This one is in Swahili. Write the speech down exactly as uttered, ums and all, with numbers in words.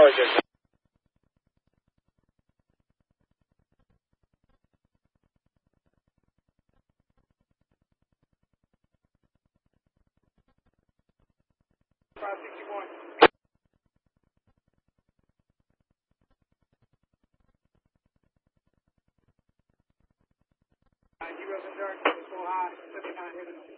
Roger. five sixty-one. Heroes in dark, it's so high, seventy-nine,